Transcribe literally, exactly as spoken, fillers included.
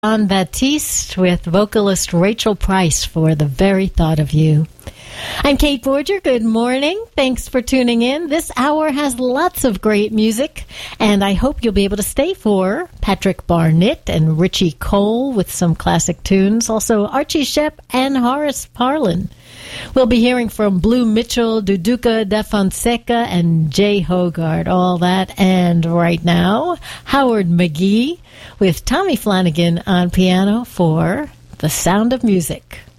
John Baptiste with vocalist Rachel Price for The Very Thought of You. I'm Kate Borger. Good morning. Thanks for tuning in. This hour has lots of great music, and I hope you'll be able to stay for Patrick Barnett and Richie Cole with some classic tunes. Also, Archie Shepp and Horace Parlan. We'll be hearing from Blue Mitchell, Duduka Da Fonseca, and Jay Hogarth. All that. And right now, Howard McGee with Tommy Flanagan on piano for The Sound of Music.